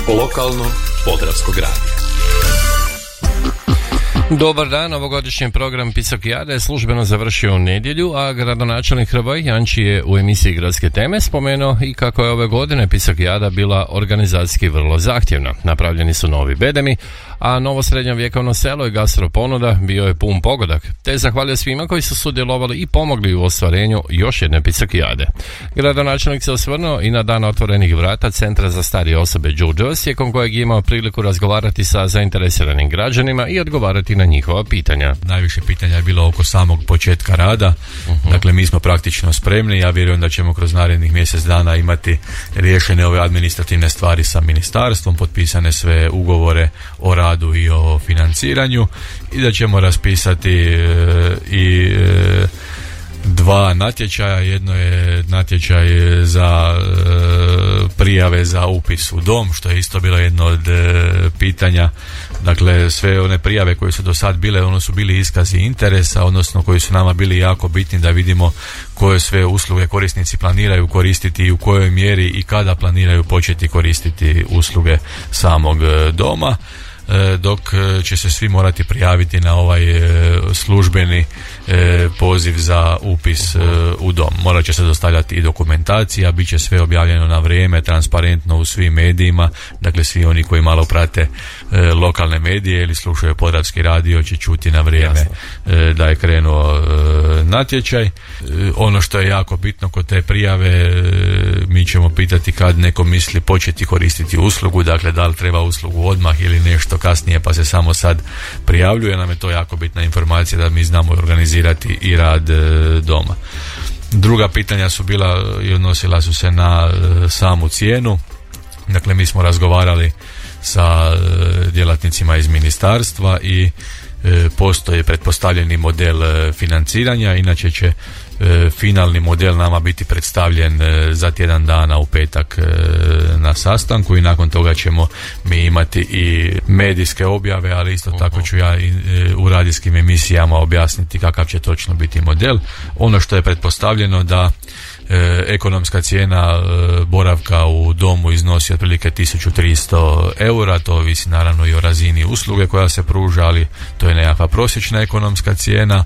Lokalno Podravskog radija. Dobar dan, ovogodišnji program Pisokijade je službeno završio u nedjelju, a gradonačelnik Hrvoje Janči je u emisiji Gradske teme spomenuo i kako je ove godine Pisokijada bila organizacijski vrlo zahtjevna. Napravljeni su novi bedemi, a novo srednjovjekovno selo i gastroponuda bio je pun pogodak, te zahvalio svima koji su sudjelovali i pomogli u ostvarenju još jedne Pisokijade. Gradonačelnik se osvrnuo i na dan otvorenih vrata Centra za starije osobe Đurđevac, tijekom kojeg je imao priliku razgovarati sa zainteresiranim građanima i odgovarati na njihova pitanja. Najviše pitanja je bilo oko samog početka rada. Dakle, mi smo praktično spremni. Ja vjerujem da ćemo kroz narednih mjesec dana imati riješene ove administrativne stvari sa ministarstvom, potpisane sve ugovore o radu i o financiranju i da ćemo raspisati dva natječaja. Jedno je natječaj za prijave za upis u dom, što je isto bilo jedno od pitanja. Dakle, sve one prijave koje su do sad bile, ono su bili iskazi interesa, odnosno koji su nama bili jako bitni da vidimo koje sve usluge korisnici planiraju koristiti i u kojoj mjeri i kada planiraju početi koristiti usluge samog doma, dok će se svi morati prijaviti na ovaj službeni poziv za upis u dom. Morat će se dostavljati i dokumentacija, bit će sve objavljeno na vrijeme, transparentno u svim medijima. Dakle, svi oni koji malo prate lokalne medije ili slušaju Podravski radio će čuti na vrijeme da je krenuo natječaj. Ono što je jako bitno kod te prijave, mi ćemo pitati kad neko misli početi koristiti uslugu, dakle da li treba uslugu odmah ili nešto kasnije pa se samo sad prijavljuje. Nam je to jako bitna informacija da mi znamo organizirati i rad doma. Druga pitanja su bila i odnosila su se na samu cijenu. Dakle, mi smo razgovarali sa djelatnicima iz ministarstva i postoji pretpostavljeni model financiranja, inače će finalni model nama biti predstavljen za tjedan dana u petak na sastanku i nakon toga ćemo mi imati i medijske objave, ali isto tako ću ja u radijskim emisijama objasniti kakav će točno biti model. Ono što je pretpostavljeno da ekonomska cijena boravka u domu iznosi otprilike 1300 eura, to ovisi naravno i o razini usluge koja se pruža, ali to je nekakva prosječna ekonomska cijena.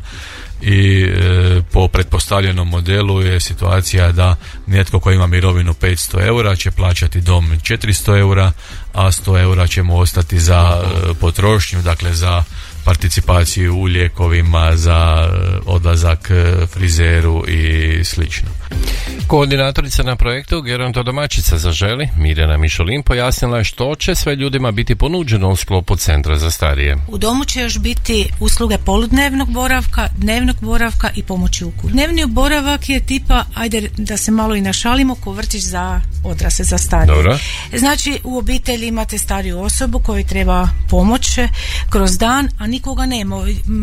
I po pretpostavljenom modelu je situacija da netko ko ima mirovinu 500 eura će plaćati dom 400 eura, a 100 eura će mu ostati za potrošnju, dakle za participaciju u lijekovima, za odlazak frizeru i slično. Koordinatorica na projektu Gerontodomaćica Zaželi, Mirjana Mišolin, pojasnila je što će sve ljudima biti ponuđeno u sklopu Centra za starije. U domu će još biti usluge poludnevnog boravka, dnevnog boravka i pomoći u kući. Dnevni boravak je tipa, ajde da se malo i našalimo, ko vrtić za odrasle, za starije. Dobro. Znači, u obitelji imate stariju osobu kojoj treba pomoć kroz dan, a nikoga nema.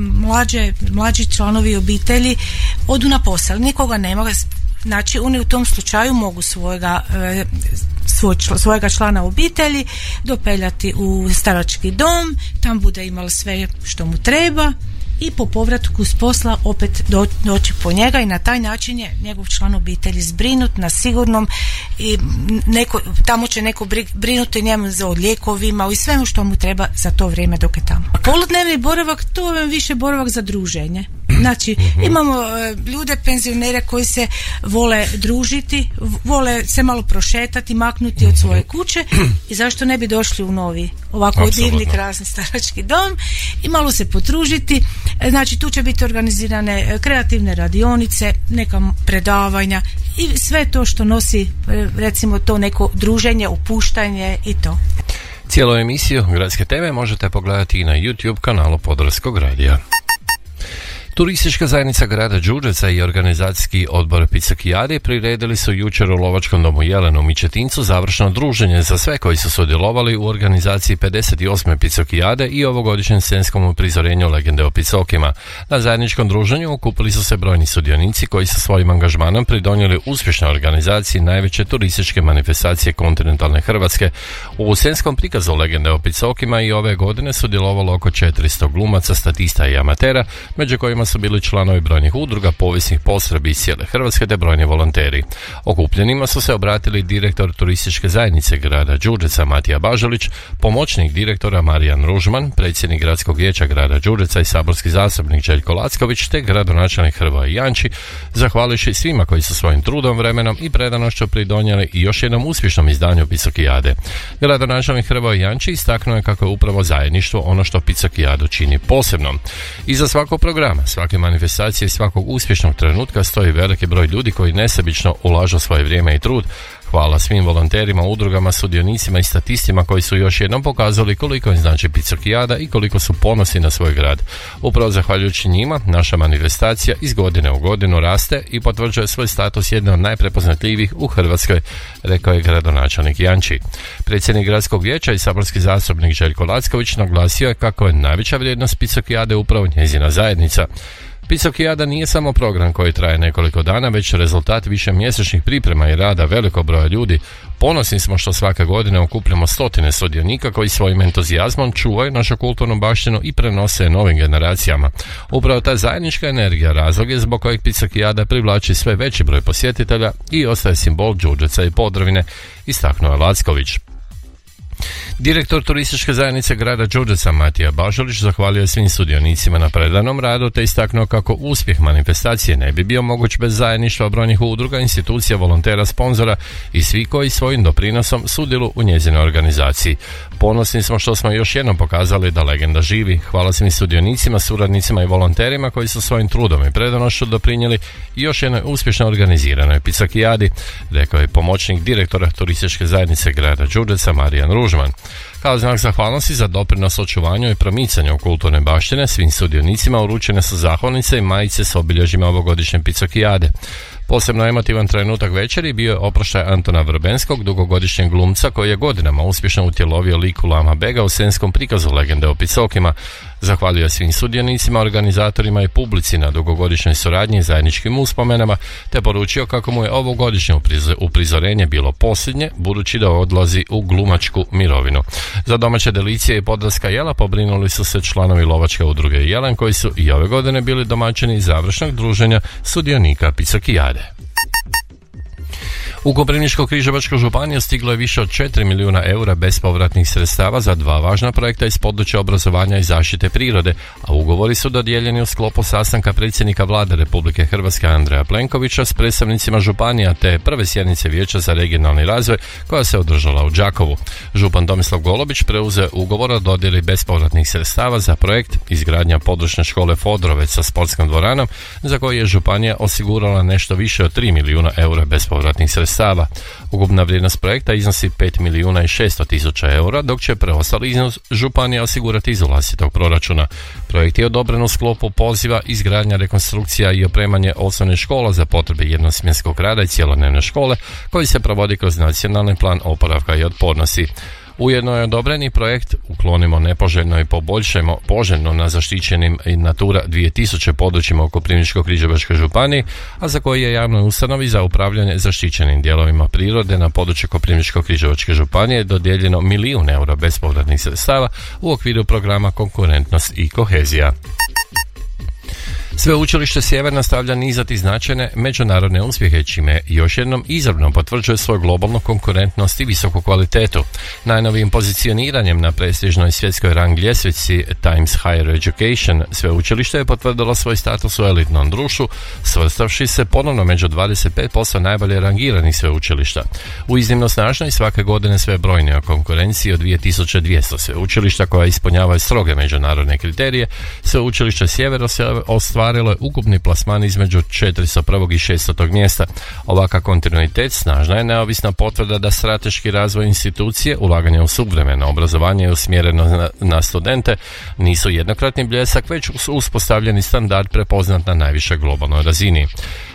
Mlađi članovi obitelji odu na posao, nikoga nema. Znači, oni u tom slučaju mogu svojega člana obitelji dopeljati u starački dom, tam bude imalo sve što mu treba i po povratku s posla opet doći po njega i na taj način je njegov član obitelji zbrinut na sigurnom i tamo će neko brinuti njemu o lijekovima i svemu što mu treba za to vrijeme dok je tamo. Poludnevni boravak, to je više boravak za druženje. Znači, imamo ljude, penzionere koji se vole družiti, vole se malo prošetati, maknuti od svoje kuće i zašto ne bi došli u novi, ovako divni, krasni starački dom i malo se potružiti. Znači, tu će biti organizirane kreativne radionice, neka predavanja i sve to što nosi, recimo, to neko druženje, opuštanje i to. Cijelu emisiju Gradske teme možete pogledati i na YouTube kanalu Podravskog radija. Turistička zajednica grada Đurđevca i organizacijski odbor Pisokijade priredili su jučer u Lovačkom domu Jelenu u Mičetincu završno druženje za sve koji su sudjelovali u organizaciji 58. Pisokijade i ovogodišnjem scenskom uprizorenju legende o Pisokima. Na zajedničkom druženju okupili su se brojni sudionici koji su svojim angažmanom pridonijeli uspješnoj organizaciji najveće turističke manifestacije kontinentalne Hrvatske. U scenskom prikazu legende o Pisokima i ove godine sudjelovalo oko 400 glumaca, statista i amatera, među kojima kojima su bili članovi brojnih udruga, povijesnih postrojbi iz cijele Hrvatske te brojni volonteri. Okupljenima su se obratili direktor turističke zajednice grada Đurđevca Matija Bažalić, pomoćnik direktora Marijan Ružman, predsjednik gradskog vijeća grada Đurđevca i saborski zastupnik Željko Lacković te gradonačelnik Hrvoje Janči, zahvalivši svima koji su svojim trudom, vremenom i predanošću pridonijeli i još jednom uspješnom izdanju Picokijade. Gradonačelnik Hrvoje Janči istaknuo je kako je upravo zajedništvo ono što Picokijadu čini posebnom. Iza svakog programa, svake manifestacije i svakog uspješnog trenutka stoji veliki broj ljudi koji nesebično ulažu svoje vrijeme i trud. Hvala svim volonterima, udrugama, sudionicima i statistima koji su još jednom pokazali koliko im znači Picokijada i koliko su ponosni na svoj grad. Upravo zahvaljujući njima, naša manifestacija iz godine u godinu raste i potvrđuje svoj status jedne od najprepoznatljivijih u Hrvatskoj, rekao je gradonačelnik Janči. Predsjednik gradskog vijeća i saborski zastupnik Željko Lacković naglasio je kako je najveća vrijednost Picokijade upravo njezina zajednica. Picokijada nije samo program koji traje nekoliko dana, već rezultat višemjesečnih priprema i rada velikog broja ljudi. Ponosni smo što svake godine okupljamo stotine sudionika koji svojim entuzijazmom čuvaju našu kulturnu baštinu i prenose novim generacijama. Upravo ta zajednička energija razlog je zbog kojeg Picokijada privlači sve veći broj posjetitelja i ostaje simbol Đurđevca i Podravine, istaknuo je Lacković. Direktor turističke zajednice grada Đurđevca Matija Bažalić zahvalio svim sudionicima na predanom radu te istaknuo kako uspjeh manifestacije ne bi bio moguć bez zajedništva brojnih udruga, institucija, volontera, sponzora i svi koji svojim doprinosom sudjeluju u njezinoj organizaciji. Ponosni smo što smo još jednom pokazali da legenda živi. Hvala svim sudionicima, suradnicima i volonterima koji su svojim trudom i predanošću doprinijeli još jednoj uspješno organiziranoj Picokijadi, rekao je pomoćnik direktora turističke zajednice grada Đurđevca Marijan Ružman. Kao znak zahvalnosti za doprinos očuvanju i promicanju kulturne baštine svim sudionicima uručene su zahvalnice i majice s obilježjima ovogodišnje Picokijade. Posebno emotivan trenutak večeri bio je oproštaj Antona Vrbenskog, dugogodišnjeg glumca koji je godinama uspješno utjelovio lik Ulama Bega u scenskom prikazu legende o Picokima. Zahvalio svim sudionicima, organizatorima i publici na dugogodišnjoj suradnji i zajedničkim uspomenama, te poručio kako mu je ovogodišnje uprizorenje bilo posljednje, budući da odlazi u glumačku mirovinu. Za domaće delicije i podravska jela pobrinuli su se članovi lovačke udruge Jelen koji su i ove godine bili domaćini završnog druženja sudionika Picokijade. U Koprivničko-križevačku županiju stiglo je više od 4 milijuna eura bespovratnih sredstava za dva važna projekta iz područja obrazovanja i zaštite prirode, a ugovori su dodijeljeni u sklopu sastanka predsjednika Vlade Republike Hrvatske Andreja Plenkovića s predstavnicima županija te prve sjednice Vijeća za regionalni razvoj koja se održala u Đakovu. Župan Tomislav Golobić preuzeo ugovor o dodjeli bespovratnih sredstava za projekt izgradnja područne škole Fodrovec sa sportskom dvoranom za koji je županija osigurala nešto više od 3 milijuna eura bespovratnih sredstava. Ukupna vrijednost projekta iznosi 5 milijuna i 600 tisuća eura, dok će preostali iznos županija osigurati iz vlastitog proračuna. Projekt je odobren u sklopu poziva izgradnja, rekonstrukcija i opremanje osnovne škola za potrebe jednosmjenskog rada i cjelodnevne škole koji se provodi kroz nacionalni plan oporavka i otpornosti. Ujedno je odobreni projekt Uklonimo nepoželjno i poboljšajmo poželjno na zaštićenim Natura 2000 područjima u Koprivničko-križevačkoj županiji, a za koji je javnoj ustanovi za upravljanje zaštićenim dijelovima prirode na području Koprivničko-križevačke županije dodijeljeno 1 milijun eura bespovratnih sredstava u okviru programa Konkurentnost i kohezija. Sveučilište Sjever nastavlja nizati značajne međunarodne uspjehe, čime još jednom izravno potvrđuje svoju globalnu konkurentnost i visoku kvalitetu. Najnovijim pozicioniranjem na prestižnoj svjetskoj rang ljestvici Times Higher Education sveučilište je potvrdilo svoj status u elitnom društvu, svrstavši se ponovno među 25% najbolje rangiranih sveučilišta. U iznimno snažnoj i svake godine sve brojnijoj konkurenciji od 2200 sveučilišta koja ispunjavaju stroge međunarodne kriterije, sveučilište Sjever ostvarilo je ukupni plasman između 401. i 600. mjesta. Ovakav kontinuitet snažna je neovisna potvrda da strateški razvoj institucije, ulaganje u suvremeno obrazovanje i usmjereno na studente nisu jednokratni bljesak, već uspostavljeni standard prepoznat na najvišoj globalnoj razini.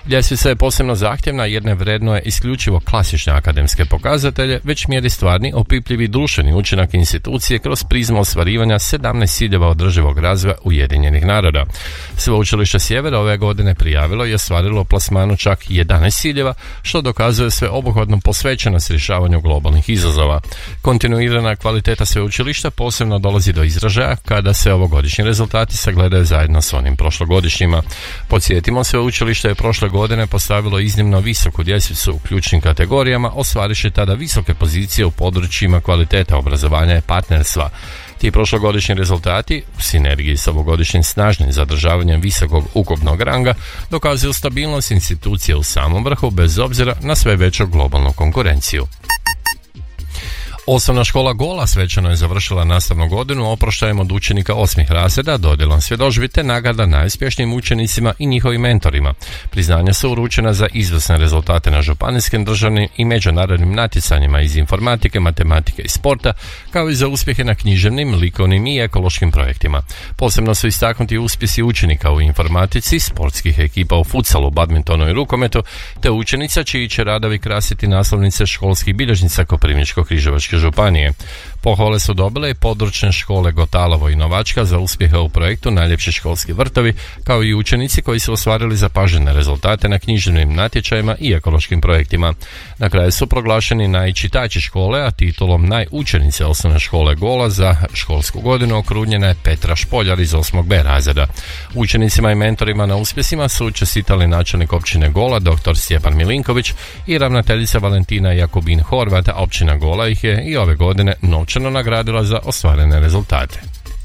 Ljestvica je posebno zahtjevna jer ne vrednuje isključivo klasične akademske pokazatelje, već mjeri stvarni, opipljivi društveni učinak institucije kroz prizmu ostvarivanja 17 ciljeva održivog razvoja Ujedinjenih naroda. Sveučilište Sjever ove godine prijavilo i ostvarilo plasmanu čak 11 ciljeva, što dokazuje sveobuhvatnu posvećenost rješavanju globalnih izazova. Kontinuirana kvaliteta sveučilišta posebno dolazi do izražaja kada se ovogodišnji rezultati sagledaju zajedno s onim prošlogodišnjima. Podsjetimo, sveučilište je prošle godine postavilo iznimno visoku ljestvicu u ključnim kategorijama, ostvariše tada visoke pozicije u područjima kvaliteta obrazovanja i partnerstva. Ti prošlogodišnji rezultati, u sinergiji s ovogodišnjim snažnim zadržavanjem visokog ukupnog ranga, dokazuju stabilnost institucije u samom vrhu bez obzira na sve veću globalnu konkurenciju. Osnovna škola Gola svečano je završila nastavnu godinu oproštajem od učenika 8. razreda, dodjelom svjedodžbi te nagrada najuspješnijim učenicima i njihovim mentorima. Priznanja su uručena za izvrsne rezultate na županijskim, državnim i međunarodnim natjecanjima iz informatike, matematike i sporta, kao i za uspjehe na književnim, likovnim i ekološkim projektima. Posebno su istaknuti uspjesi učenika u informatici, sportskih ekipa u futsalu, badmintonu i rukometu, te učenica čiji će radovi krasiti naslovnice školskih bilježnica Koprivničko-križevačke županije. Pohvale su dobile i područne škole Gotalovo i Novačka za uspjehe u projektu Najljepši školski vrtovi, kao i učenici koji su ostvarili zapažene rezultate na književnim natječajima i ekološkim projektima. Na kraju su proglašeni najčitači škole, a titulom najučenice osnovne škole Gola za školsku godinu okrunjena je Petra Špoljar iz 8. B razreda. Učenicima i mentorima na uspjesima su čestitali načelnik općine Gola dr. Stjepan Milinković i ravnateljica Valentina Jakubin Horvat, a općina Gola ih je i ove godine novčano nagradila za ostvarene rezultate.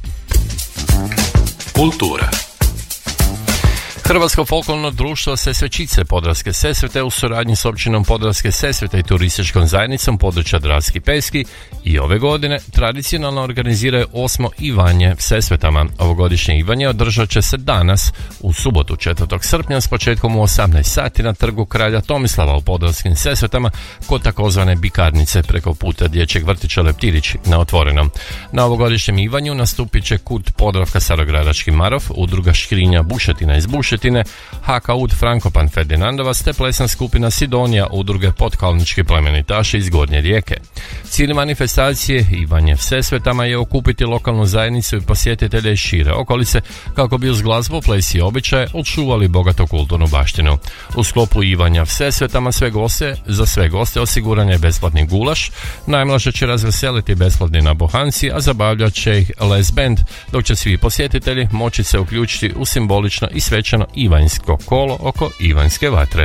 Kultura. Hrvatsko folklorno društvo Sesvečice Podravske Sesvete u suradnji s općinom Podravske Sesvete i turističkom zajednicom područja Dravski Peski i ove godine tradicionalno organiziraju 8. Ivanje Sesvetama. Ovogodišnje Ivanje održat će se danas u subotu 4. srpnja s početkom u 18 sati na trgu Kralja Tomislava u Podravskim Sesvetama kod takozvane Bikarnice preko puta dječjeg vrtića Leptirić na otvorenom. Na ovogodišnjem Ivanju nastupit će Kult Podravka Starogradački Marof, udruga Škrinja Bušetina iz Bušetine, HK Ud Frankopan Ferdinandovac te plesna skupina Sidonija udruge Podkalnički plemenitaši iz Gornje Rijeke. Cilj manifestacije Ivanje Sesvetama je okupiti lokalnu zajednicu i posjetitelje iz šire okolice kako bi uz glazbu, ples i običaje očuvali bogatu kulturnu baštinu. U sklopu Ivanja Sesvetama za sve goste osiguran je besplatni gulaš, najmlaže će razveseliti besplatni nabohanci, a zabavljat će ih les band, dok će svi posjetitelji moći se uključiti u simbolično i svečano Ivanjsko kolo oko Ivanjske vatre.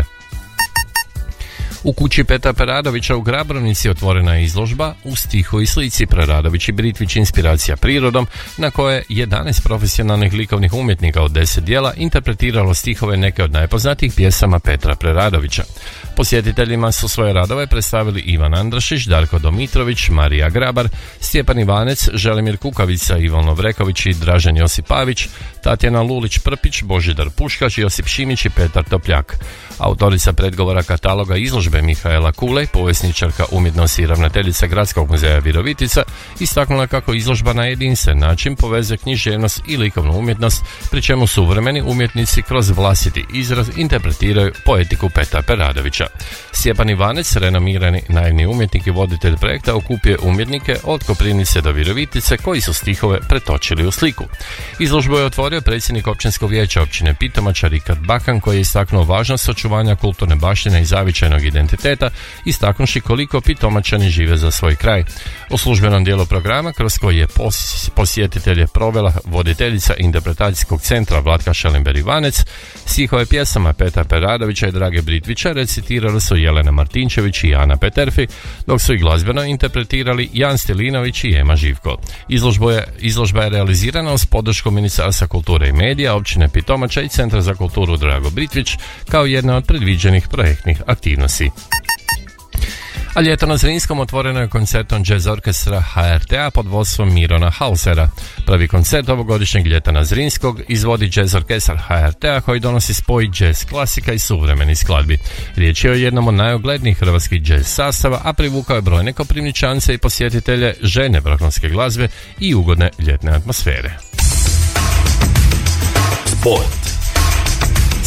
U kući Petra Preradovića u Grabrovnici otvorena je izložba U stihu i slici Preradović i Britvić inspiracija prirodom, na koje 11 profesionalnih likovnih umjetnika od 10 dijela interpretiralo stihove neke od najpoznatijih pjesama Petra Preradovića. Posjetiteljima su svoje radove predstavili Ivan Andrašić, Darko Domitrović, Marija Grabar, Stjepan Ivanec, Želimir Kukavica, Ivan Lovreković i Dražen Josipavić, Tatjana Lulić-Prpić, Božidar Puškač, Josip Šimić i Petar Topljak. Autorica predgovora kataloga izložbe Mihaela Kulej, povjesničarka umjetnosti i ravnateljica Gradskog muzeja Virovitica, istaknula kako izložba na jedinstven način povezuje književnost i likovnu umjetnost, pri čemu suvremeni umjetnici kroz vlastiti izraz interpretiraju poetiku Petra Preradovića. Stjepan Ivanec, renomirani naivni umjetnik i voditelj projekta, okupio umjetnike od Koprivnice do Virovitice koji su stihove pretočili u sliku. Izložbu je otvorio predsjednik općinskog vijeća općine Pitomača Rikard Bakan, koji je istaknuo važnost očuvanja kulturne baštine i zavičajnog identiteta, istaknuši koliko Pitomačani žive za svoj kraj. U službenom dijelu programa, kroz koji je posjetitelje provela voditeljica interpretacijskog centra Vlatka Šelimber Ivanec, stihove pjesama Petra Preradovića i Drage Britvića recitirali su Jelena Martinčević i Ana Peterfi, dok su i glazbeno interpretirali Jan Stilinović i Ema Živko. Izložba je realizirana uz podršku Ministarstva kulture i medija, općine Pitomača i Centra za kulturu Drago Britvić kao jedna od predviđenih projektnih aktivnosti. A ljeto na Zrinskom otvoreno je koncertom jazz orkestra HRT-a pod vodstvom Mirona Hausera. Prvi koncert ovogodišnjeg ljeta na Zrinskog izvodi jazz orkestar HRT-a koji donosi spoj jazz klasika i suvremenih skladbi. Riječ je o jednom od najuglednijih hrvatskih jazz sastava, a privukao je brojne Koprivničance i posjetitelje željne vrhunske glazbe i ugodne ljetne atmosfere. Sport.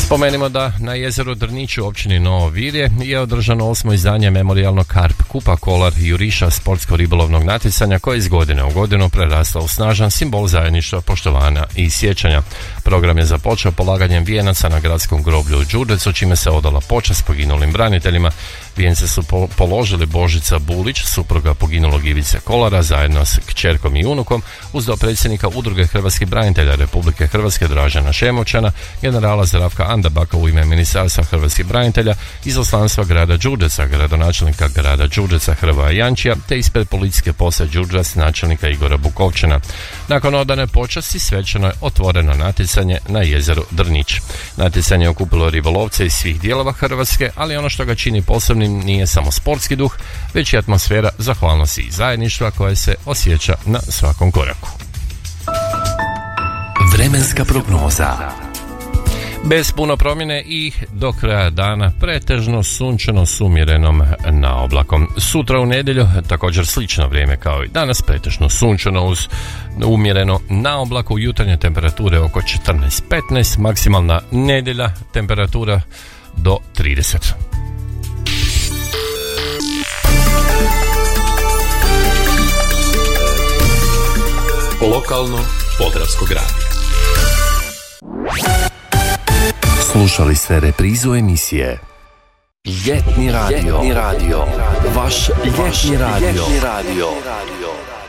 Spomenimo da na jezeru Drniću u općini Novo Virje je održano 8. izdanje memorijalnog Karp Kupa Kolar Juriša sportsko-ribolovnog natjecanja koje iz godine u godinu prerasta u snažan simbol zajedništva, poštovanja i sjećanja. Program je započeo polaganjem vijenaca na gradskom groblju u Đurđevcu, čime se odala počast poginulim braniteljima. Vijence su položili Božica Bulić, supruga poginulog Ivice Kolara, zajedno s kćerkom i unukom, uz dopredsjednika Udruge hrvatskih branitelja Republike Hrvatske Dražena Šemovčana, generala Zdravka Andabaka u ime Ministarstva hrvatskih branitelja, izaslanstva grada Đurđevca, gradonačelnika grada Đurđevca Hrvoja Jančija, te ispred policijske postaje Đurđevac načelnika Igora Bukovčana. Nakon odane počasti svečano je otvoreno natjecanje na jezeru Drnić. Natjecanje je okupilo ribolovce iz svih dijelova Hrvatske, ali ono što ga čini posebnim nije samo sportski duh, već i atmosfera zahvalnosti i zajedništva koja se osjeća na svakom koraku. Vremenska prognoza. Bez puno promjene i do kraja dana pretežno sunčano s umjerenom naoblakom. Sutra u nedjelju također slično vrijeme kao i danas, pretežno sunčano uz umjereno naoblaku, jutarnje temperature oko 14-15, maksimalna nedjelja temperatura do 30. Lokalno Podravskog radija. Slušali ste reprizu emisije Ljetni radio. Vaš ljetni radio.